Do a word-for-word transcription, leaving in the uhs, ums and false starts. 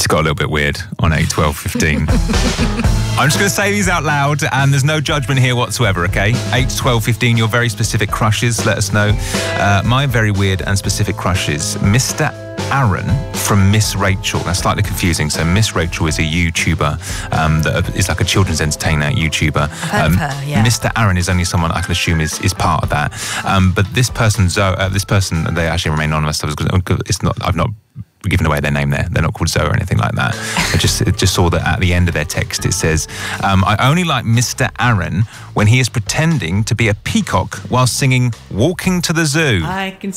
got a little bit weird on eight, twelve, fifteen. I'm just going to say these out loud, and there's no judgment here whatsoever, okay? eight, twelve, fifteen, your very specific crushes, let us know. Uh, my very weird and specific crushes, Mister Aaron from Miss Rachel. That's slightly confusing. So Miss Rachel is a YouTuber um, that is like a children's entertainer YouTuber. I've heard um, of her, yeah. Mister Aaron is only someone I can assume is, is part of that. Um, but this person, Zoe, uh, this person, they actually remain anonymous. It's not. I've not given away their name there. They're not called Zoe or anything like that. I just just saw that at the end of their text it says, um, I only like Mister Aaron when he is pretending to be a peacock while singing Walking to the Zoo. I can